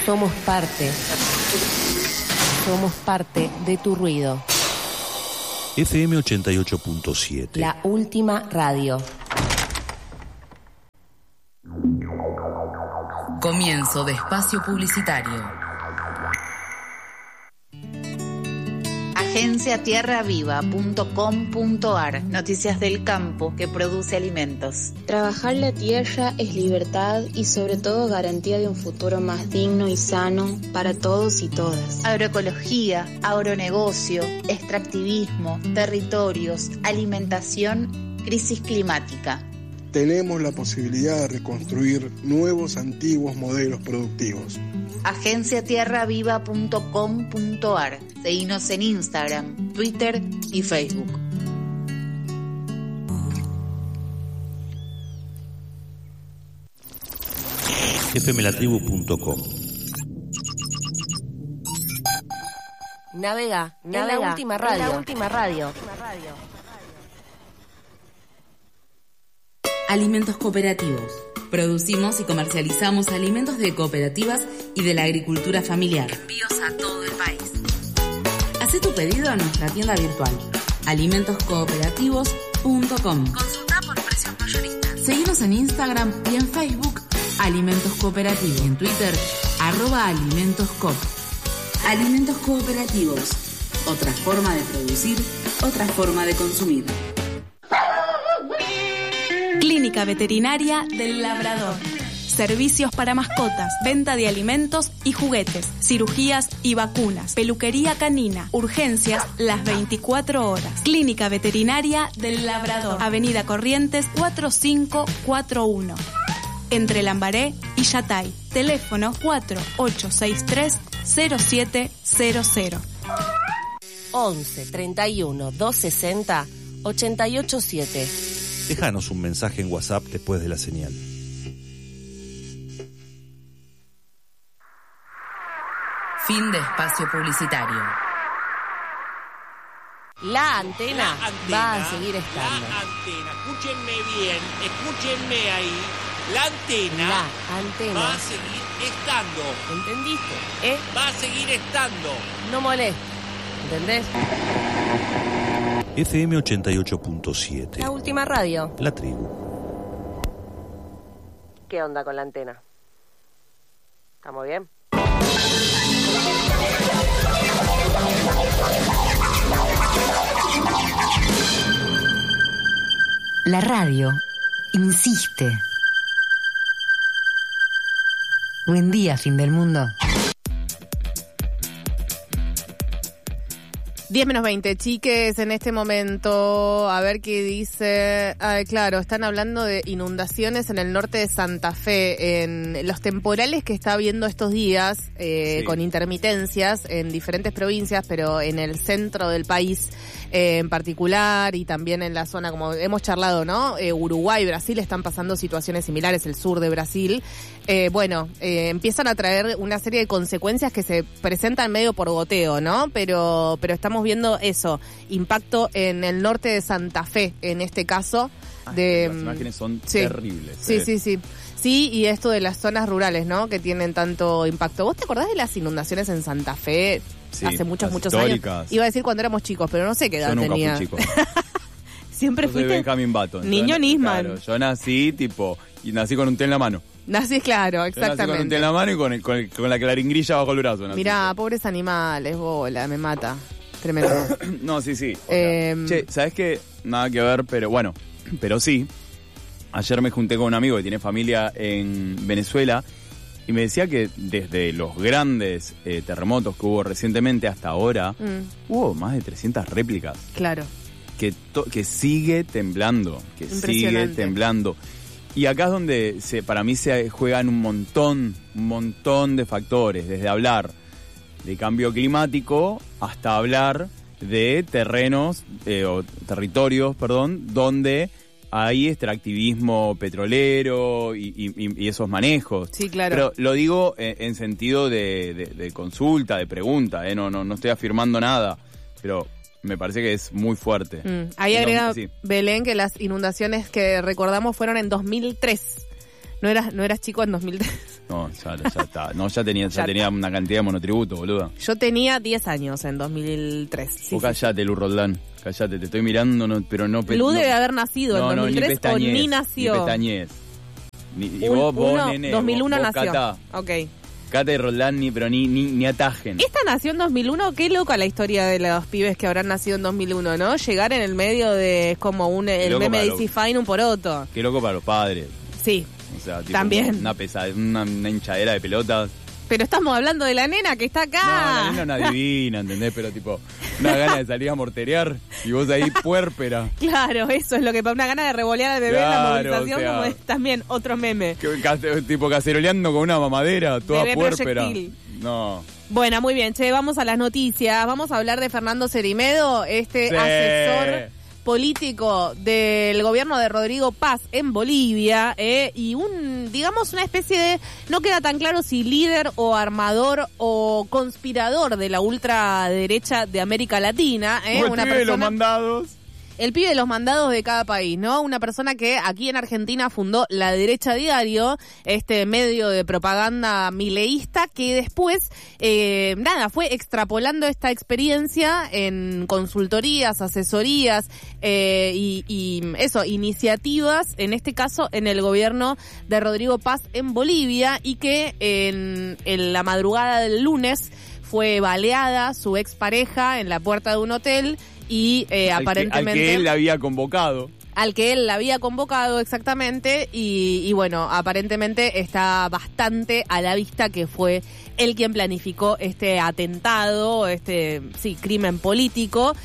Somos parte. Somos parte de tu ruido. FM 88.7. La última radio. Comienzo de espacio publicitario. agenciatierraviva.com.ar. Noticias del campo que produce alimentos. Trabajar la tierra es libertad y sobre todo garantía de un futuro más digno y sano para todos y todas. Agroecología, agronegocio, extractivismo, territorios, alimentación, crisis climática. Tenemos la posibilidad de reconstruir nuevos, antiguos modelos productivos. agenciatierraviva.com.ar. Seguinos en Instagram, Twitter y Facebook. fmlatribu.com. Navega en la última radio. Alimentos cooperativos. Producimos y comercializamos alimentos de cooperativas y de la agricultura familiar. Envíos a todo el país. Haz tu pedido en nuestra tienda virtual, alimentoscooperativos.com. Consulta por precios mayoristas. Seguinos en Instagram y en Facebook, Alimentos Cooperativos. Y en Twitter, @alimentoscoop. Alimentos cooperativos. Otra forma de producir, otra forma de consumir. Clínica Veterinaria del Labrador. Servicios para mascotas, venta de alimentos y juguetes, cirugías y vacunas, peluquería canina, urgencias las 24 horas. Clínica Veterinaria del Labrador, Avenida Corrientes 4541. Entre Lambaré y Yatay. Teléfono 4863-0700. 11 31 260 887. Déjanos un mensaje en WhatsApp después de la señal. Fin de espacio publicitario. La antena va a seguir estando. La antena, escúchenme bien, escúchenme ahí. La antena va a seguir estando. ¿Entendiste? Va a seguir estando. No molestes, ¿entendés? FM 88.7. La última radio. La tribu. ¿Qué onda con la antena? ¿Estamos bien? La radio insiste. Buen día, fin del mundo. 10:20, chiques, en este momento, a ver qué dice. Claro, están hablando de inundaciones en el norte de Santa Fe, en los temporales que está habiendo estos días, sí, con intermitencias en diferentes provincias, pero en el centro del país en particular, y también en la zona, como hemos charlado, ¿no? Uruguay, Brasil, están pasando situaciones similares, el sur de Brasil. Empiezan a traer una serie de consecuencias que se presentan medio por goteo, ¿no? Pero estamos viendo eso, impacto en el norte de Santa Fe, en este caso. Las imágenes son terribles. Sí. Sí, y esto de las zonas rurales, ¿no? Que tienen tanto impacto. ¿Vos te acordás de las inundaciones en Santa Fe? Sí, hace muchos históricas. Años. Iba a decir cuando éramos chicos, pero no sé qué edad tenía. Yo nunca fui chico. Siempre fuiste Benjamin Button. Niño Nisman. Claro, yo nací y nací con un té en la mano. Nací, claro, exactamente. Nací con un té en la mano y con la claringrilla bajo el brazo. Mirá, pobres animales, bola, me mata. Tremendo. No, sí. Che, ¿sabés qué? Nada que ver, pero sí. Ayer me junté con un amigo que tiene familia en Venezuela y me decía que desde los grandes terremotos que hubo recientemente hasta ahora, hubo más de 300 réplicas. Claro. Que sigue temblando, Y acá es donde para mí se juegan un montón de factores, desde hablar de cambio climático hasta hablar de territorios, donde hay extractivismo petrolero y esos manejos. Sí, claro. Pero lo digo en sentido de consulta, de pregunta, no estoy afirmando nada, pero me parece que es muy fuerte. Ahí agrega Belén que las inundaciones que recordamos fueron en 2003. ¿No eras chico en 2003? No, ya está. No, ya tenía una cantidad de monotributo, boluda. Yo tenía 10 años en 2003. Sí, callate, Lu Roldán. Callate, te estoy mirando, pero no... Lu debe haber nacido en 2003 o ni nació. Ni pestañez. Y vos, nene. 2001 vos, nació. Cata. Ok. Cata y Roldán, ni atajen. Esta nació en 2001, qué loca la historia de los pibes que habrán nacido en 2001, ¿no? Llegar en el medio de, es como el meme de Easy Fine, un poroto. Qué loco para los padres. Sí, o sea, tipo también. Una hinchadera de pelotas. Pero estamos hablando de la nena que está acá. No, la nena es una divina, ¿entendés? Pero tipo, una gana de salir a morterear y vos ahí puérpera. Claro, eso es lo que pasa, una gana de revolear al bebé en la movilización, o sea, como es también otro meme. Tipo caceroleando con una mamadera, toda bebé puérpera. Proyectil. No. Bueno, muy bien, vamos a las noticias. Vamos a hablar de Fernando Cerimedo, asesor político del gobierno de Rodrigo Paz en Bolivia, y una especie de, no queda tan claro si líder o armador o conspirador de la ultraderecha de América Latina, una persona de los mandados. El pibe de los mandados de cada país, ¿no? Una persona que aquí en Argentina fundó La Derecha Diario, este medio de propaganda mileísta que después, fue extrapolando esta experiencia en consultorías, asesorías iniciativas, en este caso en el gobierno de Rodrigo Paz en Bolivia, y que en la madrugada del lunes fue baleada su expareja en la puerta de un hotel. Y aparentemente... Al que él la había convocado. Al que él la había convocado, exactamente. Y bueno, aparentemente está bastante a la vista que fue él quien planificó este atentado, crimen político.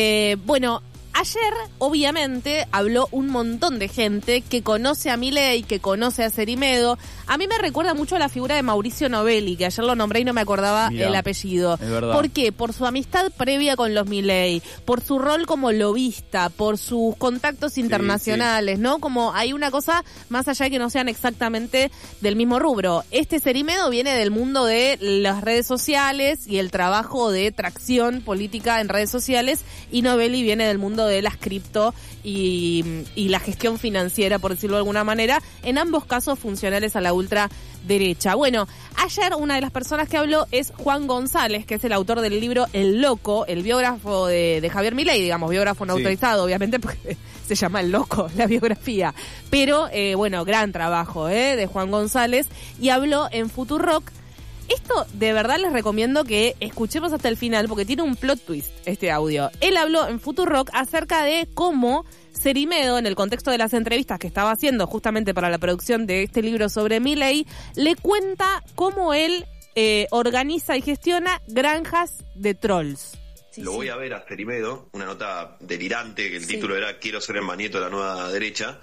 Ayer, obviamente, habló un montón de gente que conoce a Milei, que conoce a Cerimedo. A mí me recuerda mucho a la figura de Mauricio Novelli, que ayer lo nombré y no me acordaba el apellido. Es verdad. ¿Por qué? Por su amistad previa con los Milei, por su rol como lobista, por sus contactos internacionales, ¿no? Como hay una cosa más allá de que no sean exactamente del mismo rubro. Cerimedo viene del mundo de las redes sociales y el trabajo de tracción política en redes sociales, y Novelli viene del mundo de las cripto y la gestión financiera, por decirlo de alguna manera, en ambos casos funcionales a la ultraderecha. Bueno, ayer una de las personas que habló es Juan González, que es el autor del libro El Loco, el biógrafo de Javier Milei, digamos, biógrafo no autorizado, obviamente, porque se llama El Loco, la biografía. Pero, gran trabajo de Juan González, y habló en Futurock. Esto de verdad les recomiendo que escuchemos hasta el final porque tiene un plot twist este audio. Él habló en Futurock acerca de cómo Cerimedo, en el contexto de las entrevistas que estaba haciendo justamente para la producción de este libro sobre Milei, le cuenta cómo él organiza y gestiona granjas de trolls. Lo voy a ver a Cerimedo, una nota delirante, que el título era Quiero ser el Manieto de la nueva derecha.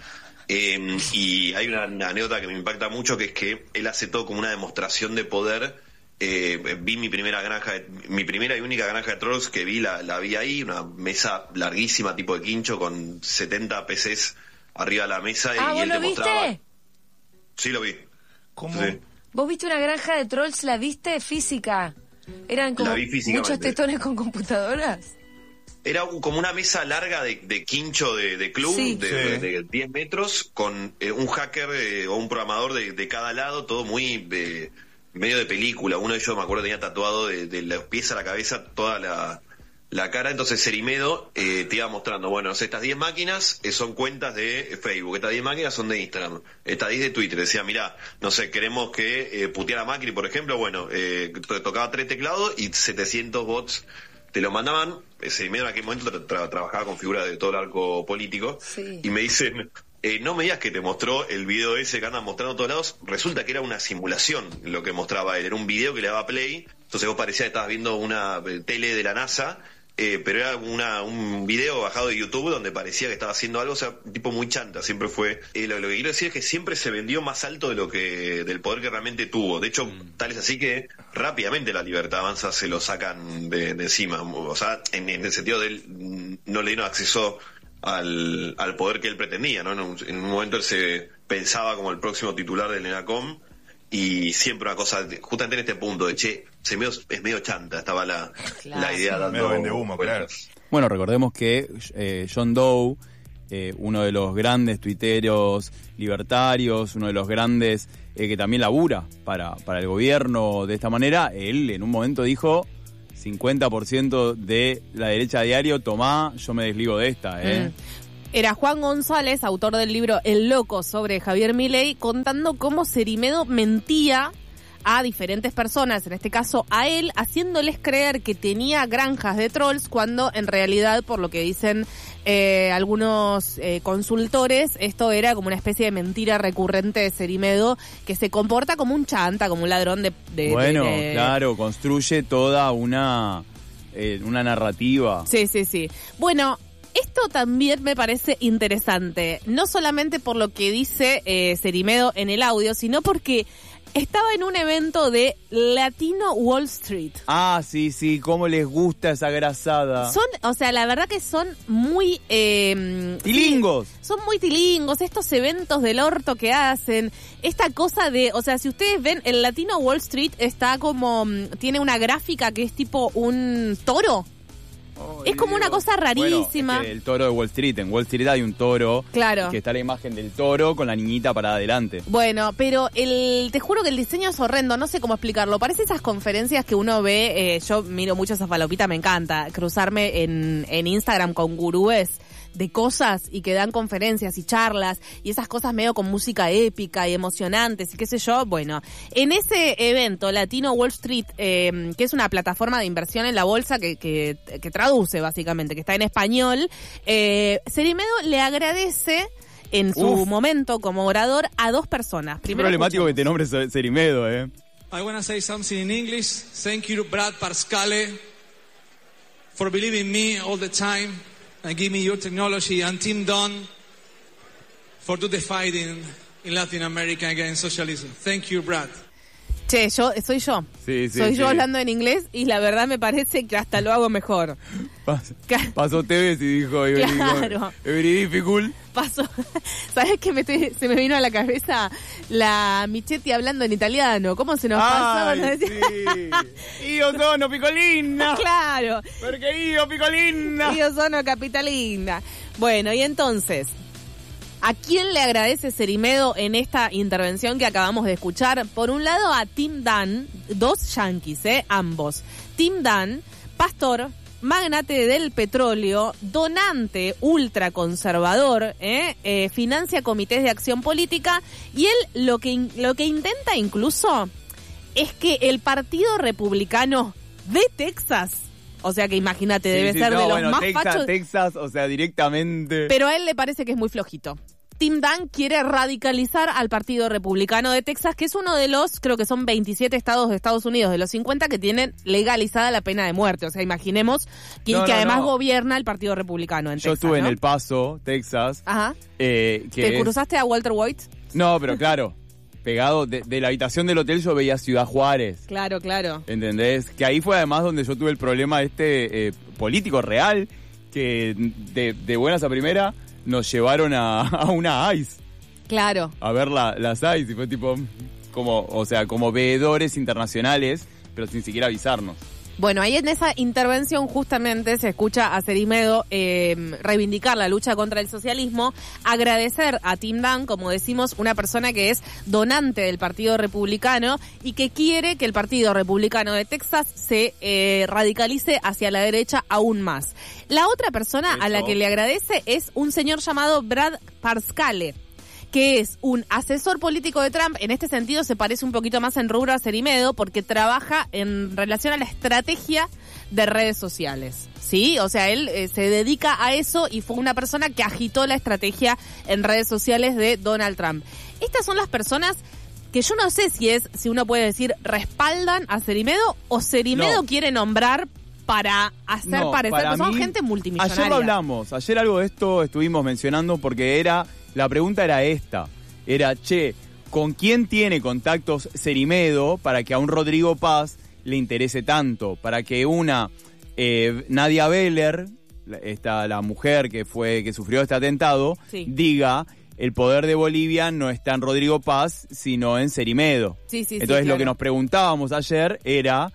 Y hay una anécdota que me impacta mucho, que es que él hace todo como una demostración de poder. Vi mi primera y única granja de trolls que vi, la vi ahí, una mesa larguísima tipo de quincho con 70 PCs arriba de la mesa. Y él ¿vos demostraba. ¿Viste? Sí, lo vi. ¿Cómo? Sí. ¿Vos viste una granja de trolls? ¿La viste física? Eran como muchos tetones con computadoras. Era como una mesa larga de quincho de club, de 10 metros, con un hacker o un programador de cada lado, todo muy medio de película. Uno de ellos, me acuerdo, tenía tatuado de los pies a la cabeza toda la cara. Entonces Cerimedo te iba mostrando, bueno, estas 10 máquinas son cuentas de Facebook, estas 10 máquinas son de Instagram, estas 10 de Twitter. Decía, mirá, no sé, queremos que puteara a Macri, por ejemplo, bueno, tocaba 3 teclados y 700 bots te lo mandaban. Cerimedo en aquel momento trabajaba con figuras de todo el arco político, y me dicen, no me digas que te mostró el video ese que andan mostrando a todos lados. Resulta que era una simulación lo que mostraba él, era un video que le daba play, entonces vos parecía que estabas viendo una tele de la NASA, pero era un video bajado de YouTube donde parecía que estaba haciendo algo, o sea, un tipo muy chanta, siempre fue. Lo que quiero decir es que siempre se vendió más alto del poder que realmente tuvo. De hecho, tal es así que rápidamente la Libertad Avanza se lo sacan de encima. O sea, en el sentido de él no le dieron acceso al poder que él pretendía, ¿no? En un momento él se pensaba como el próximo titular del ENACOM, y siempre una cosa, justamente en este punto de es medio chanta, estaba la idea dando... Medio vende humo, claro. Bueno, recordemos que John Doe, uno de los grandes tuiteros libertarios, uno de los grandes que también labura para el gobierno de esta manera, él en un momento dijo 50% de la derecha diario, tomá, yo me desligo de esta, Era Juan González, autor del libro El Loco sobre Javier Milei, contando cómo Cerimedo mentía a diferentes personas, en este caso a él, haciéndoles creer que tenía granjas de trolls cuando en realidad, por lo que dicen algunos consultores, esto era como una especie de mentira recurrente de Cerimedo, que se comporta como un chanta, como un ladrón de claro, construye toda una narrativa. Sí. Bueno, esto también me parece interesante, no solamente por lo que dice Cerimedo en el audio, sino porque estaba en un evento de Latino Wall Street. Ah, sí, cómo les gusta esa grasada. La verdad que son muy... tilingos. Sí, son muy tilingos, estos eventos del orto que hacen, esta cosa de... O sea, si ustedes ven, el Latino Wall Street está como... Tiene una gráfica que es tipo un toro. Es como una cosa rarísima. Bueno, el toro de Wall Street. En Wall Street hay un toro. Claro. Que está la imagen del toro con la niñita para adelante. Bueno, pero te juro que el diseño es horrendo. No sé cómo explicarlo. Parece esas conferencias que uno ve. Yo miro mucho esa falopita. Me encanta cruzarme en Instagram con gurúes de cosas y que dan conferencias y charlas y esas cosas medio con música épica y emocionantes y qué sé yo. Bueno, en ese evento Latino Wall Street, que es una plataforma de inversión en la bolsa que traduce básicamente, que está en español, Cerimedo le agradece en su momento como orador a dos personas. Primero, problemático que te nombres Cerimedo, I want to say something in English. Thank you, Brad Parscale, for believing in me all the time. And give me your technology, and Tim Dunn for do the fighting in Latin America against socialism. Thank you, Brad. Che, soy yo. Soy yo hablando en inglés y la verdad me parece que hasta lo hago mejor. Pasó TV y dijo, claro. Very difficult. Pasó. ¿Sabes qué se me vino a la cabeza? La Michetti hablando en italiano. ¿Cómo se nos pasó? Sí. Io sono piccolina. Claro. Porque io piccolina. Io sono capitalina. Bueno, y entonces, ¿a quién le agradece Cerimedo en esta intervención que acabamos de escuchar? Por un lado a Tim Dunn, dos yanquis, ambos. Tim Dunn, pastor, magnate del petróleo, donante ultraconservador, financia comités de acción política y él lo que intenta incluso es que el Partido Republicano de Texas, o sea que imagínate, debe ser de los más fachos. Texas, o sea, directamente. Pero a él le parece que es muy flojito. Tim Dunn quiere radicalizar al Partido Republicano de Texas, que es uno de los, creo que son 27 estados de Estados Unidos, de los 50 que tienen legalizada la pena de muerte. O sea, imaginemos que además gobierna el Partido Republicano en Texas. Yo estuve en El Paso, Texas. Ajá. ¿Te cruzaste a Walter White? No, pero claro, pegado de la habitación del hotel yo veía Ciudad Juárez. Claro. ¿Entendés? Que ahí fue además donde yo tuve el problema político real, que de buenas a primera nos llevaron a una ICE. Claro. A ver las ICE y fue tipo como veedores internacionales, pero sin siquiera avisarnos. Bueno, ahí en esa intervención justamente se escucha a Cerimedo reivindicar la lucha contra el socialismo, agradecer a Tim Dunn, como decimos, una persona que es donante del Partido Republicano y que quiere que el Partido Republicano de Texas se radicalice hacia la derecha aún más. La otra persona a la que le agradece es un señor llamado Brad Parscale, que es un asesor político de Trump. En este sentido se parece un poquito más en rubro a Cerimedo porque trabaja en relación a la estrategia de redes sociales, ¿sí? O sea, él se dedica a eso y fue una persona que agitó la estrategia en redes sociales de Donald Trump. Estas son las personas que yo no sé si uno puede decir respaldan a Cerimedo o Cerimedo quiere nombrar para hacer parecer que son gente multimillonaria. Ayer lo hablamos, ayer algo de esto estuvimos mencionando porque la pregunta era esta, ¿con quién tiene contactos Cerimedo para que a un Rodrigo Paz le interese tanto? Para que una Nadia Beller, la mujer que sufrió este atentado, diga, el poder de Bolivia no está en Rodrigo Paz, sino en Cerimedo. Entonces lo que nos preguntábamos ayer era,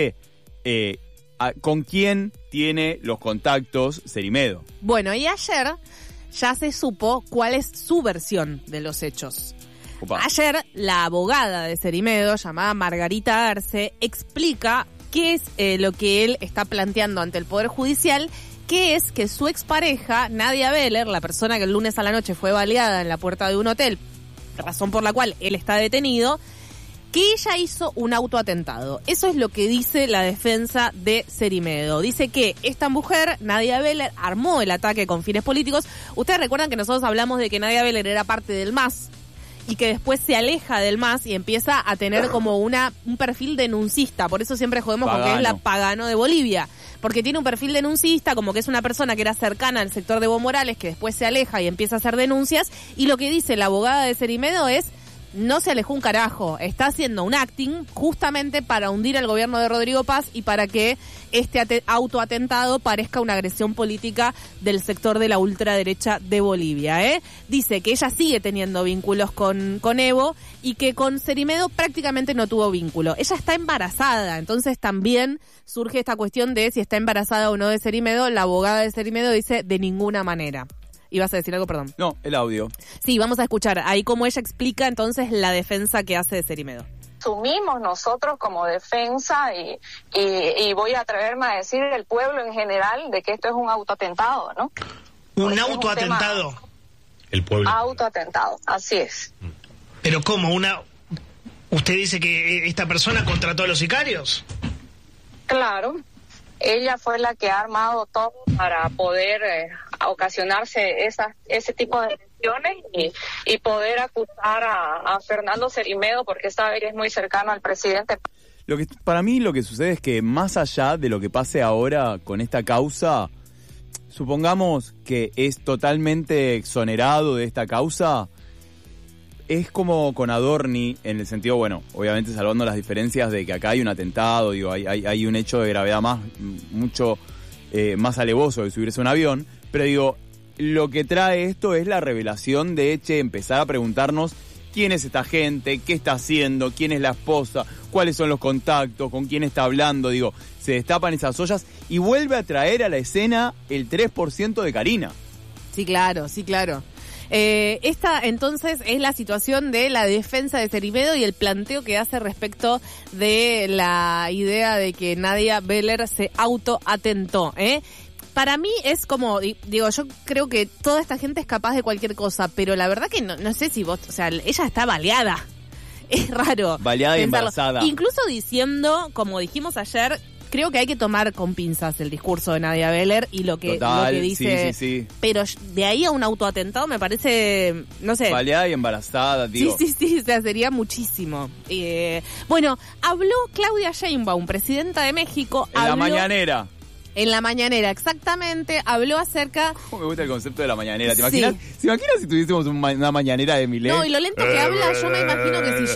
¿con quién tiene los contactos Cerimedo? Bueno, y ayer ya se supo cuál es su versión de los hechos. Opa. Ayer, la abogada de Cerimedo, llamada Margarita Arce, explica qué es lo que él está planteando ante el Poder Judicial, que es que su expareja, Nadia Beller, la persona que el lunes a la noche fue baleada en la puerta de un hotel, razón por la cual él está detenido, que ella hizo un autoatentado. Eso es lo que dice la defensa de Cerimedo. Dice que esta mujer, Nadia Beller, armó el ataque con fines políticos. Ustedes recuerdan que nosotros hablamos de que Nadia Beller era parte del MAS y que después se aleja del MAS y empieza a tener como un perfil denuncista. Por eso siempre jodemos con que es la Pagano de Bolivia. Porque tiene un perfil denuncista, como que es una persona que era cercana al sector de Evo Morales, que después se aleja y empieza a hacer denuncias. Y lo que dice la abogada de Cerimedo es: no se alejó un carajo, está haciendo un acting justamente para hundir al gobierno de Rodrigo Paz y para que este autoatentado parezca una agresión política del sector de la ultraderecha de Bolivia. Dice que ella sigue teniendo vínculos con Evo y que con Cerimedo prácticamente no tuvo vínculo. Ella está embarazada, entonces también surge esta cuestión de si está embarazada o no de Cerimedo. La abogada de Cerimedo dice de ninguna manera. ¿Ibas a decir algo, perdón? No, el audio. Sí, vamos a escuchar ahí cómo ella explica entonces la defensa que hace de Cerimedo. Asumimos nosotros como defensa y voy a atreverme a decir el pueblo en general de que esto es un autoatentado, ¿no? ¿Un autoatentado? El pueblo. Autoatentado, así es. ¿Pero cómo? ¿Usted dice que esta persona contrató a los sicarios? Claro. Ella fue la que ha armado todo para poder ocasionarse ese tipo de tensiones y poder acusar a Fernando Cerimedo porque sabe que es muy cercano al presidente. Para mí lo que sucede es que más allá de lo que pase ahora con esta causa, supongamos que es totalmente exonerado de esta causa, es como con Adorni, en el sentido, bueno, obviamente salvando las diferencias de que acá hay un atentado, digo, hay un hecho de gravedad mucho más alevoso de subirse a un avión, pero digo, lo que trae esto es la revelación de empezar a preguntarnos quién es esta gente, qué está haciendo, quién es la esposa, cuáles son los contactos, con quién está hablando, digo, se destapan esas ollas y vuelve a traer a la escena el 3% de Karina. Sí, claro, sí, claro. Esta entonces es la situación de la defensa de Cerimedo y el planteo que hace respecto de la idea de que Nadia Beller se autoatentó. Para mí es como, digo, yo creo que toda esta gente es capaz de cualquier cosa, pero la verdad que no sé si vos, o sea, ella está baleada. Es raro. Baleada y embarazada. Incluso diciendo, como dijimos ayer, creo que hay que tomar con pinzas el discurso de Nadia Beller y lo que dice. Sí. Pero de ahí a un autoatentado me parece, no sé. Baleada y embarazada, tío. Sí, o sea, sería muchísimo. Bueno, habló Claudia Sheinbaum, presidenta de México. En la mañanera. En la mañanera, exactamente, habló acerca... ¿Cómo me gusta el concepto de la mañanera? ¿Te imaginas si tuviésemos una mañanera de Milei? No, y lo lento que habla, yo me imagino que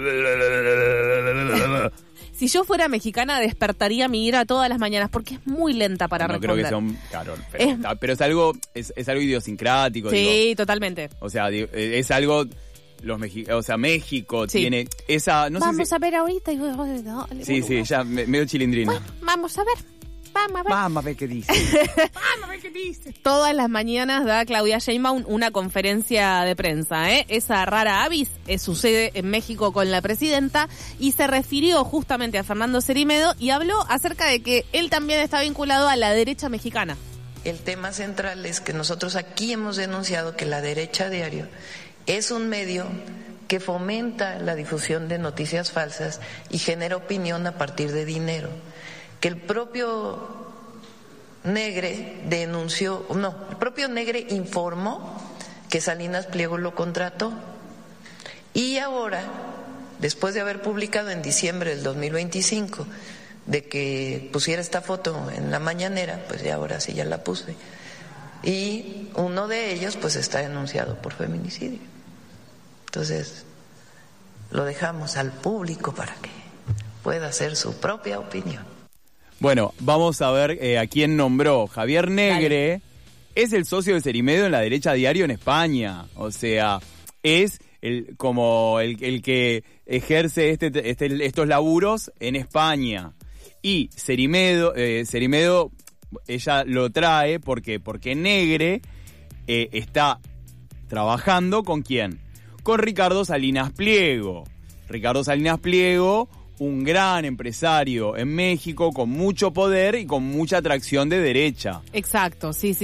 si yo fuera mexicana despertaría mi ira todas las mañanas, porque es muy lenta para responder. No creo que sea un... pero es algo idiosincrático. Sí, digo. Totalmente. O sea, es algo... México tiene esa... No vamos sé si... a ver ahorita. Sí, ya medio chilindrina. Bueno, vamos a ver. Vamos a ver qué dice. Todas las mañanas da Claudia Sheinbaum una conferencia de prensa. Esa rara avis sucede en México con la presidenta y se refirió justamente a Fernando Cerimedo y habló acerca de que él también está vinculado a la derecha mexicana. El tema central es que nosotros aquí hemos denunciado que la Derecha Diario es un medio que fomenta la difusión de noticias falsas y genera opinión a partir de dinero. Que el propio Negre el propio Negre informó que Salinas Pliego lo contrató. Y ahora, después de haber publicado en diciembre del 2025 de que pusiera esta foto en la mañanera, pues ya ahora sí ya la puse. Y uno de ellos pues está denunciado por feminicidio. Entonces, lo dejamos al público para que pueda hacer su propia opinión. Bueno, vamos a ver a quién nombró. Javier Negre es el socio de Cerimedo en la Derecha Diario en España. O sea, es el que ejerce estos laburos en España. Y Cerimedo, ella lo trae porque Negre está trabajando ¿con quién? con Ricardo Salinas Pliego. Ricardo Salinas Pliego, un gran empresario en México, con mucho poder y con mucha atracción de derecha. Exacto, sí.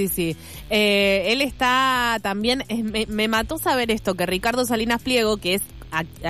Él está también, me mató saber esto, que Ricardo Salinas Pliego, que es